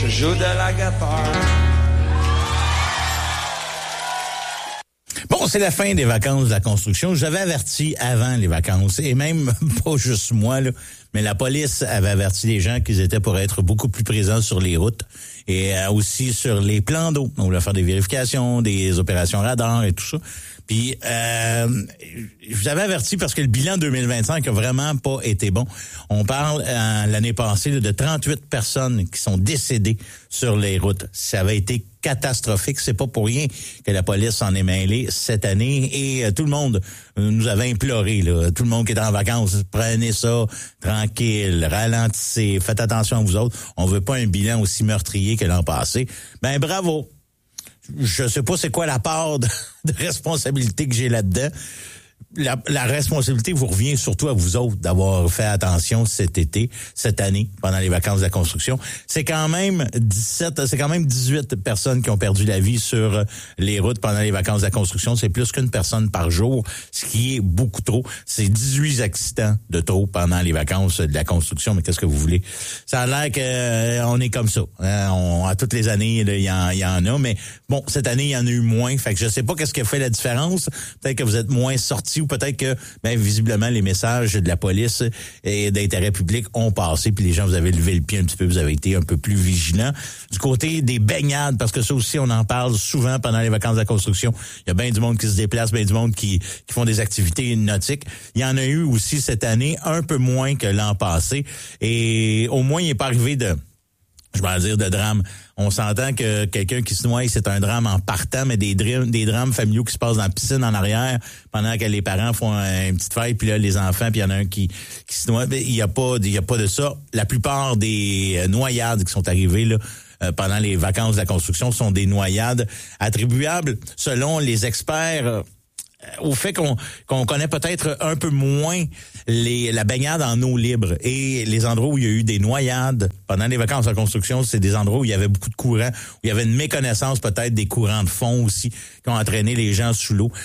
je joue de la guitare. Bon, c'est la fin des vacances de la construction. J'avais averti avant les vacances, et même pas juste moi, là, mais la police avait averti les gens qu'ils étaient pour être beaucoup plus présents sur les routes et aussi sur les plans d'eau. On voulait faire des vérifications, des opérations radar et tout ça. Puis, je vous avais averti parce que le bilan 2025 a vraiment pas été bon. On parle l'année passée là, de 38 personnes qui sont décédées sur les routes. Ça avait été catastrophique. C'est pas pour rien que la police s'en est mêlée cette année et tout le monde nous avait imploré, là, tout le monde qui est en vacances, prenez ça tranquille, ralentissez, faites attention à vous autres. On veut pas un bilan aussi meurtrier que l'an passé. Ben bravo. Je sais pas c'est quoi la part de responsabilité que j'ai là-dedans. La responsabilité vous revient surtout à vous autres d'avoir fait attention cet été, cette année, pendant les vacances de la construction. C'est quand même 18 personnes qui ont perdu la vie sur les routes pendant les vacances de la construction. C'est plus qu'une personne par jour, ce qui est beaucoup trop. C'est 18 accidents de trop pendant les vacances de la construction. Mais qu'est-ce que vous voulez? Ça a l'air qu'on est comme ça. Hein? À toutes les années, il y en a. Mais bon, cette année, il y en a eu moins. Fait que je sais pas qu'est-ce qui a fait la différence. Peut-être que vous êtes moins sortis ou peut-être que, visiblement, les messages de la police et d'intérêt public ont passé, puis les gens, vous avez levé le pied un petit peu, vous avez été un peu plus vigilants. Du côté des baignades, parce que ça aussi, on en parle souvent pendant les vacances de la construction. Il y a bien du monde qui se déplace, bien du monde qui font des activités nautiques. Il y en a eu aussi cette année, un peu moins que l'an passé. Et au moins, il n'est pas arrivé de drame. On s'entend que quelqu'un qui se noie, c'est un drame en partant, mais des drames familiaux qui se passent dans la piscine en arrière pendant que les parents font une petite fête, puis là, les enfants, puis il y en a un qui se noie. Il y a pas de ça. La plupart des noyades qui sont arrivées, là, pendant les vacances de la construction sont des noyades attribuables, selon les experts, au fait qu'on connaît peut-être un peu moins la baignade en eau libre et les endroits où il y a eu des noyades pendant les vacances en construction, c'est des endroits où il y avait beaucoup de courants, où il y avait une méconnaissance peut-être des courants de fond aussi qui ont entraîné les gens sous l'eau.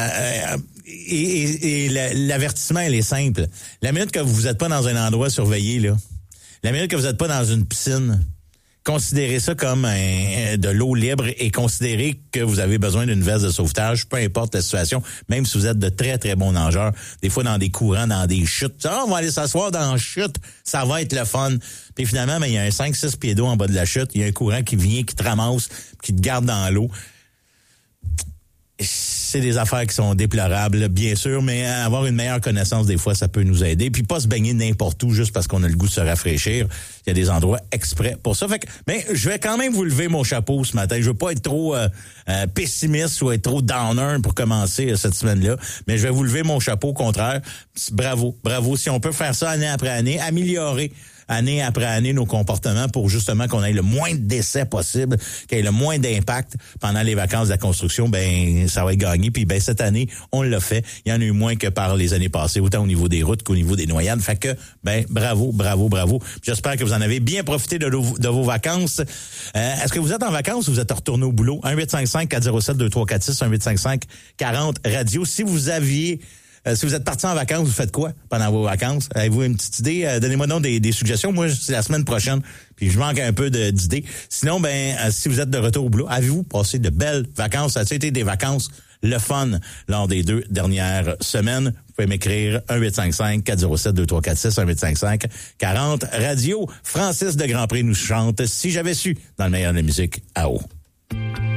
Et l'avertissement, il est simple. La minute que vous n'êtes pas dans un endroit surveillé, là, la minute que vous n'êtes pas dans une piscine, considérez ça comme de l'eau libre et considérez que vous avez besoin d'une veste de sauvetage, peu importe la situation, même si vous êtes de très, très bons nageurs, des fois dans des courants, dans des chutes. On va aller s'asseoir dans la chute, ça va être le fun. Puis finalement, il y a un 5-6 pieds d'eau en bas de la chute, il y a un courant qui vient, qui te ramasse, qui te garde dans l'eau. C'est des affaires qui sont déplorables, bien sûr, mais avoir une meilleure connaissance, des fois, ça peut nous aider. Puis pas se baigner n'importe où juste parce qu'on a le goût de se rafraîchir. Il y a des endroits exprès pour ça. Fait que, je vais quand même vous lever mon chapeau ce matin. Je veux pas être trop pessimiste ou être trop downer pour commencer cette semaine-là, mais je vais vous lever mon chapeau au contraire. Bravo. Si on peut faire ça année après année, améliorer année après année nos comportements pour justement qu'on ait le moins de décès possible, qu'il y ait le moins d'impact pendant les vacances de la construction, ça va être gagné. Puis cette année, on l'a fait. Il y en a eu moins que par les années passées, autant au niveau des routes qu'au niveau des noyades. Fait que, bravo. J'espère que vous en avez bien profité de vos vacances. Est-ce que vous êtes en vacances ou vous êtes retourné au boulot? 1-855-407-2346, 1-855-40-radio. Si vous êtes parti en vacances, vous faites quoi pendant vos vacances? Avez-vous une petite idée? Donnez-moi donc des suggestions. Moi, c'est la semaine prochaine, puis je manque un peu d'idées. Sinon, si vous êtes de retour au boulot, avez-vous passé de belles vacances? Ça a été des vacances le fun lors des 2 dernières semaines? Vous pouvez m'écrire 1-855-407-2346, 1-855-40-radio. Francis de Grandpré nous chante « Si j'avais su » dans le meilleur de la musique à eau.